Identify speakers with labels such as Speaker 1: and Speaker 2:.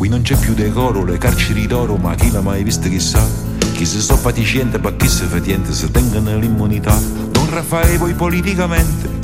Speaker 1: Qui non c'è più decoro, le carceri d'oro, ma chi l'ha mai visto chissà? Chi se so fatiscente, ma chi se fatiente, se tengono l'immunità. Don Raffaele poi politicamente